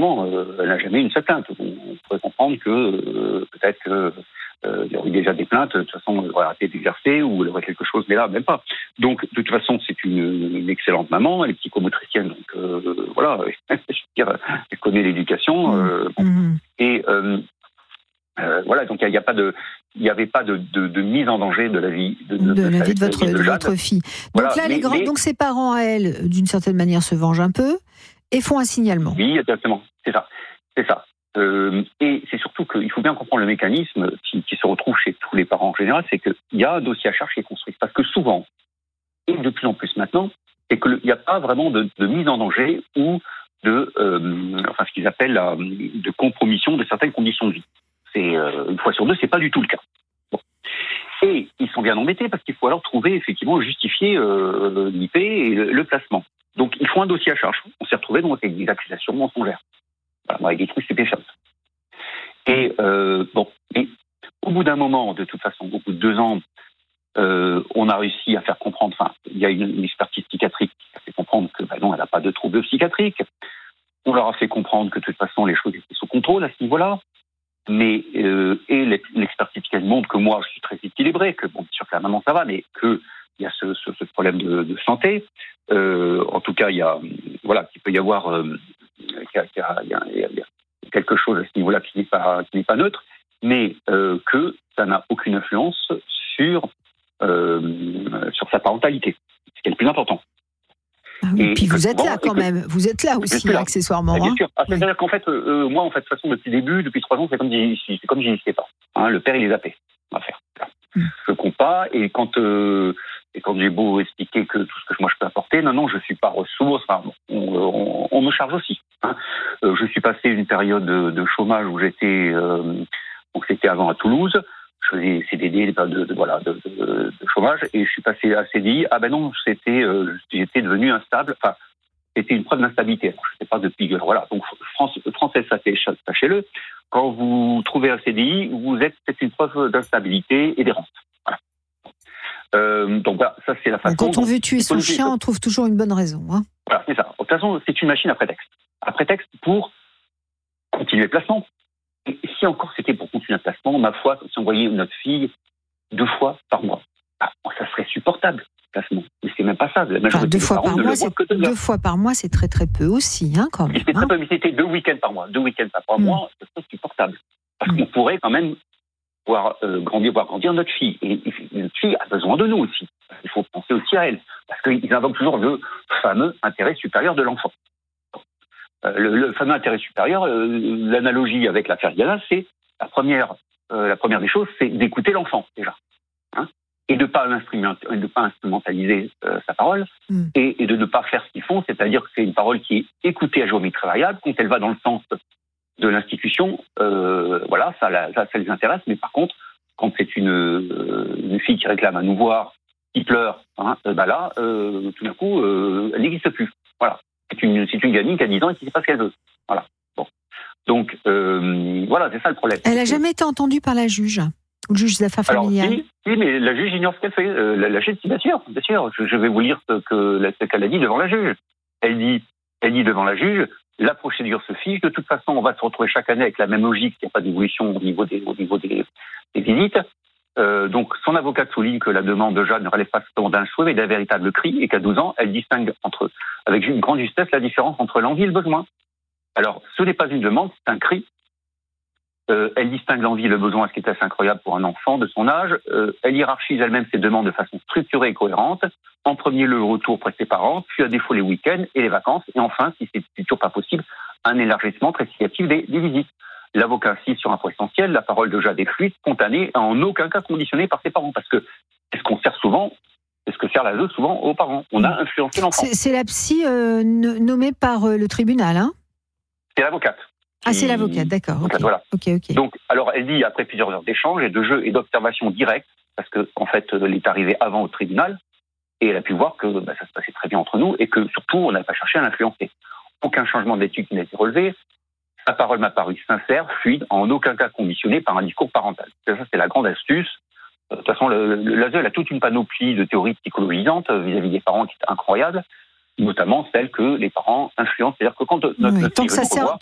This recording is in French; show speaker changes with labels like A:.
A: évidemment, elle n'a jamais eu une seule plainte. On pourrait comprendre que peut-être il y aurait déjà des plaintes, de toute façon, elle aurait arrêté d'exercer ou elle aurait quelque chose, mais là, même pas. Donc, de toute façon, c'est une excellente maman, elle est psychomotricienne, donc voilà, je veux dire, elle connaît l'éducation. Et voilà, donc il n'y avait pas de mise en danger de la vie
B: de votre fille. Donc voilà, là, donc ses parents, à elle, d'une certaine manière, se vengent un peu et font un signalement.
A: Oui, exactement, c'est ça. Et c'est surtout qu'il faut bien comprendre le mécanisme qui se retrouve chez tous les parents en général, c'est qu'il y a un dossier à charge qui est construit. Parce que souvent, et de plus en plus maintenant, c'est qu'il n'y a pas vraiment de mise en danger ou ce qu'ils appellent de compromission de certaines conditions de vie. C'est une fois sur deux, c'est pas du tout le cas. Bon. Et ils sont bien embêtés parce qu'il faut alors trouver, effectivement, justifier l'IP et le placement. Donc, ils font un dossier à charge. On s'est retrouvé donc avec des accusations mensongères. Voilà, avec des trucs stupéfiants. Et et au bout d'un moment, de toute façon, au bout de 2 ans, on a réussi à faire comprendre, il y a une expertise psychiatrique qui a fait comprendre que, non, elle n'a pas de trouble psychiatrique. On leur a fait comprendre que, de toute façon, les choses étaient sous contrôle à ce niveau-là. Mais, et l'expertise psychiatrique montre que moi, je suis très équilibré, que, bien sûr que la maman, ça va, mais qu'il y a ce problème de santé. En tout cas, qu'il peut y avoir, il y a quelque chose à ce niveau-là qui n'est pas neutre, mais que ça n'a aucune influence sur sa parentalité, ce qui est le plus important.
B: Ah oui, et puis vous êtes là quand même, vous êtes là aussi accessoirement.
A: Bien sûr. C'est-à-dire qu'en fait, moi, de toute façon, depuis 3 ans, c'est comme si je n'existais pas. Le père, il les a fait. On va faire. Je compte pas, et quand j'ai beau expliquer que tout ce que moi je peux apporter, non, je suis pas ressource. On me charge aussi. Je suis passé une période de chômage où j'étais, donc c'était avant à Toulouse. Je faisais CDD, de chômage, et je suis passé à CDI. Non, j'étais devenu instable. C'était une preuve d'instabilité. Je ne sais pas depuis. Voilà. Donc français, sachez-le. Quand vous trouvez un CDI, c'est une preuve d'instabilité et d'errance. Voilà. Donc ça c'est la façon.
B: Quand on veut tuer son chien, on trouve toujours une bonne raison.
A: Voilà, c'est ça. De toute façon, c'est une machine à prétexte. À prétexte pour continuer le placement. Et si encore c'était pour continuer un placement, ma foi, si on voyait notre fille 2 fois par mois, ça serait supportable, placement. Mais c'est même pas ça. La majorité
B: 2 fois par mois, c'est 2 fois par mois, c'est très très peu aussi, quand même.
A: C'était très peu, mais c'était 2 week-ends par mois. 2 week-ends par mois, ça serait supportable. Parce qu'on pourrait quand même voir grandir notre fille. Et notre fille a besoin de nous aussi. Il faut penser aussi à elle. Parce qu'ils invoquent toujours le fameux intérêt supérieur de l'enfant. Le fameux intérêt supérieur, l'analogie avec l'affaire Yana, c'est la première des choses, c'est d'écouter l'enfant, déjà. Et de ne pas instrumentaliser sa parole, et de ne pas faire ce qu'ils font, c'est-à-dire que c'est une parole qui est écoutée à géométrie variable, quand elle va dans le sens de l'institution, ça les intéresse, mais par contre, quand c'est une fille qui réclame à nous voir, qui pleure, tout d'un coup, elle n'existe plus. Voilà. C'est une gamine qui a 10 ans et qui ne sait pas ce qu'elle veut. Voilà. Bon. Donc, c'est ça le problème.
B: Elle n'a jamais été entendue par la juge, ou le juge des affaires familiales.
A: Alors, si, mais la juge ignore ce qu'elle fait. La juge dit, bien sûr. Je vais vous lire ce qu'elle a dit devant la juge. Elle dit devant la juge, la procédure se fiche. De toute façon, on va se retrouver chaque année avec la même logique. Il n'y a pas d'évolution au niveau des visites. Donc, son avocate souligne que la demande de Jade ne relève pas seulement d'un souhait, mais d'un véritable cri, et qu'à 12 ans, elle distingue avec une grande justesse la différence entre l'envie et le besoin. Alors, ce n'est pas une demande, c'est un cri. Elle distingue l'envie et le besoin, ce qui est assez incroyable pour un enfant de son âge. Elle hiérarchise elle-même ses demandes de façon structurée et cohérente. En premier, le retour près de ses parents, puis à défaut les week-ends et les vacances. Et enfin, si c'est toujours pas possible, un élargissement très significatif des visites. L'avocat insiste sur un point essentiel, la parole de Jade est fluide, spontanée, et en aucun cas conditionnée par ses parents. Parce que, est-ce que sert la souvent aux parents? On a influencé l'enfant.
B: C'est la psy nommée par le tribunal,
A: C'est l'avocate.
B: C'est l'avocate, d'accord. Okay.
A: Voilà.
B: Okay.
A: Donc, alors, elle dit, après plusieurs heures d'échanges et de jeux et d'observations directes, parce que, en fait, elle est arrivée avant au tribunal, et elle a pu voir que ça se passait très bien entre nous, et que, surtout, on n'a pas cherché à l'influencer. Aucun changement d'étude n'a été relevé. Sa parole m'a paru sincère, fluide, en aucun cas conditionnée par un discours parental. Ça, c'est la grande astuce. De toute façon, l'ASE a toute une panoplie de théories psychologisantes vis-à-vis des parents qui est incroyable, notamment celle que les parents influencent. C'est-à-dire que quand